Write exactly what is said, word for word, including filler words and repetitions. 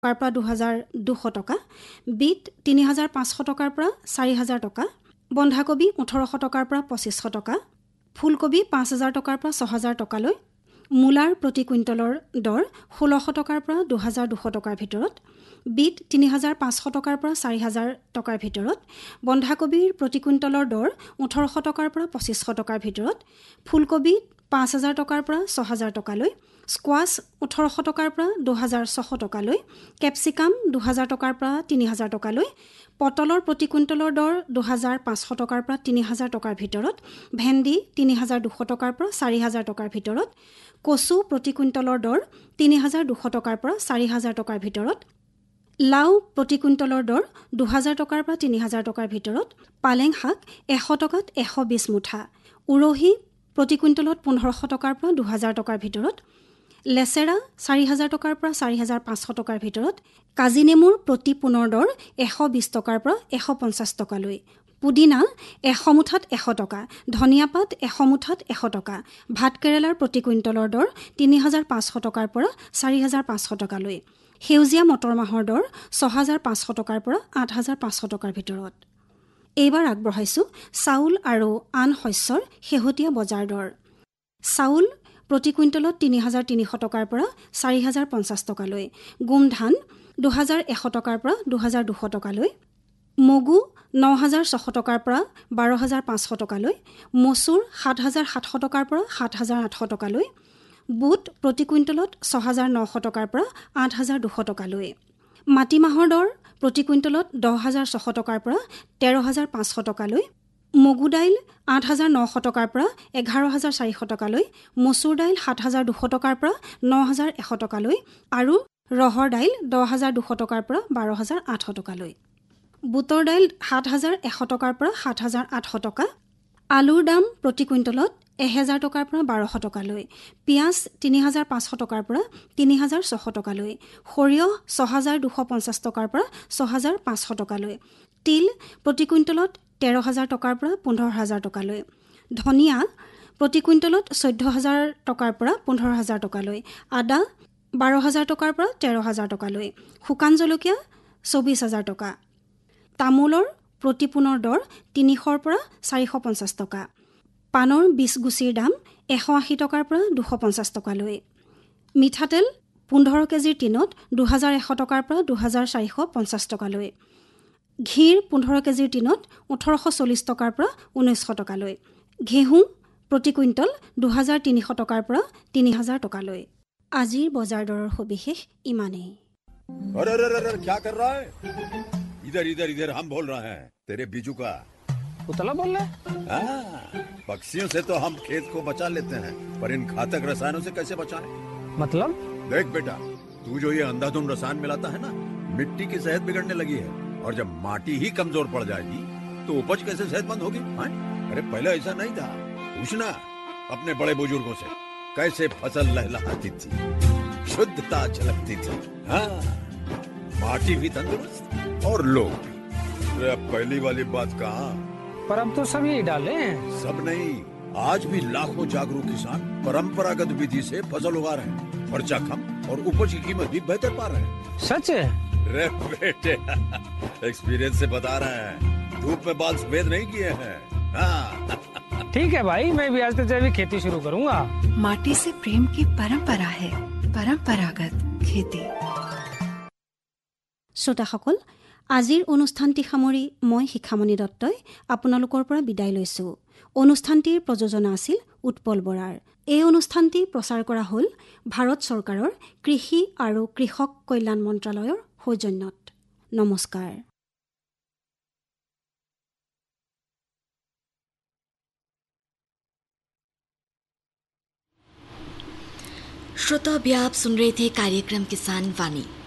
টকাৰ পৰা দুহেজাৰ দুশ টকা, বিট তিনি হাজাৰ পাঁচশ টকাৰ পৰা চাৰি হাজাৰ টকা, বন্ধাকবি ওঠৰশ টকাৰ পৰা পঁচিছশ টকা, ফুলকবি পাঁচ হাজাৰ টকাৰ পৰা ছয় হাজাৰ টকালৈ, মূলাৰ প্ৰতি কুইণ্টলৰ দৰ ষোল্লশ টকাৰ পৰা দুহেজাৰ দুশ টকাৰ ভিতৰত, বিট তিনি হাজাৰ পাঁচশ টকাৰ পৰা চাৰি হাজাৰ টকাৰ ভিতৰত, বন্ধাকবিৰ প্ৰতি কুইণ্টলৰ দৰ ওঠৰশ টকাৰ পৰা পঁচিছশ টকাৰ ভিতৰত, ফুলকবি পাঁচ হাজাৰ টকাৰ পৰা ছয় হাজাৰ টকালৈ, স্কোৱাছ ওঠৰশ টকাৰ পৰা দুহেজাৰ ছশ টকালৈ, কেপচিকাম দুহেজাৰ টকাৰ পৰা তিনি হাজাৰ টকালৈ, পটলৰ প্ৰতি কুইণ্টলৰ দৰ দুহেজাৰ পাঁচশ টকাৰ পৰা তিনি হাজাৰ টকাৰ ভিতৰত, ভেন্দি তিনি হাজাৰ দুশ টকাৰ পৰা চাৰি হাজাৰ টকাৰ ভিতৰত, কচু প্ৰতি কুইণ্টলৰ দৰ তিনি হাজাৰ দুশ টকাৰ পৰা চাৰি হাজাৰ টকাৰ ভিতৰত, লাও প্ৰতি কুইণ্টলৰ দৰ দুহেজাৰ টকাৰ পৰা তিনি হাজাৰ টকাৰ ভিতৰত, পালেং শাক এশ টকাত এশ বিছ মুঠা, উৰহি প্ৰতি কুইণ্টলত পোন্ধৰশ টকাৰ পৰা দুহেজাৰ টকাৰ ভিতৰত, লেচেৰা চাৰি হাজাৰ টকাৰ পৰা চাৰি হাজাৰ পাঁচশ টকাৰ ভিতৰত, কাজি নেমুৰ প্ৰতি পোনৰ দৰ এশ বিছ টকাৰ পৰা এশ পঞ্চাছ টকালৈ, পুদিনা এশ মুঠাত এশ টকা, ধনিয়া পাত এশ মুঠাত এশ টকা, ভাত কেৰেলাৰ প্ৰতি কুইণ্টলৰ দৰ তিনি হাজাৰ পাঁচশ টকাৰ পৰা চাৰি হাজাৰ পাঁচশ টকালৈ, সেউজীয়া মটৰ মাহৰ দৰ ছয় হাজাৰ পাঁচশ টকাৰ পৰা আঠ হাজাৰ পাঁচশ টকাৰ ভিতৰত। এইবাৰ আগবঢ়াইছোঁ চাউল আৰু আন শস্যৰ শেহতীয়া বজাৰ দৰ। চাউল প্ৰতি কুইণ্টলত তিনি হাজাৰ তিনিশ টকাৰ পৰা চাৰি হাজাৰ পঞ্চাছ টকালৈ, গোমধান দুহেজাৰ এশ টকাৰ পৰা দুহেজাৰ দুশ টকালৈ, মগু ন হাজাৰ ছশ টকাৰ পৰা বাৰ হাজাৰ পাঁচশ টকালৈ, মচুৰ সাত হাজাৰ সাতশ টকাৰ পৰা সাত হাজাৰ আঠশ টকালৈ, বুট প্ৰতি কুইণ্টলত ছয় হাজাৰ নশ টকাৰ পৰা আঠ হাজাৰ দুশ টকালৈ, মাটিমাহৰ দৰ প্ৰতি কুইণ্টলত দহ হাজাৰ ছশ টকাৰ পৰা তেৰ হাজাৰ পাঁচশ টকালৈ, মগু দাইল আঠ হাজাৰ নশ টকাৰ পৰা এঘাৰ হাজাৰ চাৰিশ টকালৈ, মচুৰ দাইল সাত হাজাৰ দুশ টকাৰ পৰা ন হাজাৰ এশ টকালৈ আৰু ৰহৰ দাইল দহ হাজাৰ দুশ টকাৰ পৰা বাৰ হাজাৰ আঠশ টকালৈ। বুটৰ দাইল সাত হাজাৰ এশ টকাৰ পৰা সাত হাজাৰ আঠশ টকা, আলুৰ দাম প্ৰতি কুইণ্টলত এহেজাৰ টকাৰ পৰা বাৰশ টকালৈ, পিঁয়াজ তিনি হাজাৰ পাঁচশ টকাৰ পৰা তিনি হাজাৰ ছশ টকালৈ, সৰিয়হ ছয় হাজাৰ দুশ পঞ্চাছ টকাৰ পৰা ছয় হাজাৰ পাঁচশ টকালৈ, তিল প্ৰতি কুইণ্টলত তেৰ হাজাৰ টকাৰ পৰা পোন্ধৰ হাজাৰ টকালৈ, ধনিয়া প্ৰতি কুইণ্টলত চৈধ্য হাজাৰ টকাৰ পৰা পোন্ধৰ হাজাৰ টকালৈ, আদা বাৰ হাজাৰ টকাৰ পৰা তেৰ হাজাৰ টকালৈ, শুকান জলকীয়া চৌবিছ হাজাৰ টকা, তামোলৰ প্ৰতি পোনৰ দৰ তিনিশৰ পৰা চাৰিশ পঞ্চাছ টকা, পাণৰ বিছ গুচিৰ দাম এশ আশী টকাৰ পৰা দুশ পঞ্চাছ টকালৈ, মিঠাতেল পোন্ধৰ কেজিৰ টিনত দুহেজাৰ এশ টকাৰ পৰা দুহেজাৰ চাৰিশ পঞ্চাছ টকালৈ, ঘিৰ পোন্ধৰ কেজিৰ টিনত ওঠৰশ চল্লিছ টকাৰ পৰা ঊনৈছশ টকালৈ, ঘেঁহু প্ৰতি কুইণ্টল দুহেজাৰ তিনিশ টকাৰ পৰা তিনি হাজাৰ টকালৈ। আজিৰ বজাৰ দৰৰ সবিশেষ ইমানেই। इधर इधर इधर हम बोल रहे हैं तेरे बीजू का उतला बोल रहे हाँ, पक्षियों से तो हम खेत को बचा लेते हैं पर इन घातक रसायनों से कैसे बचाएं? मतलब देख बेटा, तू जो ये अंधाधुंध रसायन मिलाता है ना, मिट्टी की सेहत बिगड़ने लगी है और जब माटी ही कमजोर पड़ जाएगी तो उपज कैसे सेहतमंद होगी? अरे पहले ऐसा नहीं था, पूछना अपने बड़े बुजुर्गों से कैसे फसल लहलहाती थी, शुद्धता झलकती थी, हाँ माटी भी तंदुरुस्त और लोग भी। अब पहली वाली बात कहाँ, पर अब तो सब यही डाले हैं। सब नहीं, आज भी लाखों जागरूक किसान परंपरागत विधि से फसल उगा रहे हैं, खर्चा कम और उपज की कीमत भी बेहतर पा रहे हैं। सच है? रे बेटे एक्सपीरियंस से बता रहे हैं, धूप में बाल सफेद नहीं किए हैं। हाँ। ठीक है भाई, मैं भी आज से जैविक खेती शुरू करूंगा। माटी से प्रेम की परंपरा है परंपरागत खेती। শ্ৰোতাসকল, আজিৰ অনুষ্ঠানটি সামৰি মই শিখামণি দত্তই আপোনালোকৰ পৰা বিদায় লৈছোঁ। অনুষ্ঠানটিৰ প্ৰযোজনা আছিল উৎপল বৰাৰ। এই অনুষ্ঠানটি প্ৰচাৰ কৰা হ'ল ভাৰত চৰকাৰৰ কৃষি আৰু কৃষক কল্যাণ মন্ত্ৰালয়ৰ সৌজন্যত। নমস্কাৰ। श्रोता अभी आप सुन रहे थे कार्यक्रम किसान वाणी।